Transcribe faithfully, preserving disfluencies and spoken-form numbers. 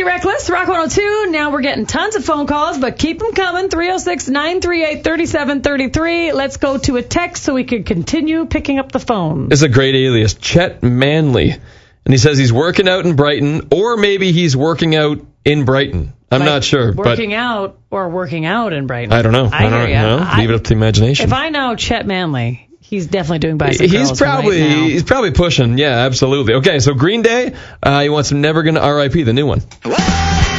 Reckless, Rock one oh two. Now we're getting tons of phone calls, but keep them coming. three oh six, nine three eight, three seven three three. Let's go to a text so we can continue picking up the phone. It's a great alias, Chet Manley. And he says he's working out in Brighton, or maybe he's working out in Brighton. I'm like not sure. Working but out or working out in Brighton. I don't know. I, I don't hear know. I, Leave it up to the imagination. If I know Chet Manley, he's definitely doing bicycle He's curls probably right now. he's probably pushing. Yeah, absolutely. Okay, so Green Day, uh, he wants Never Gonna R I P, the new one. Whoa!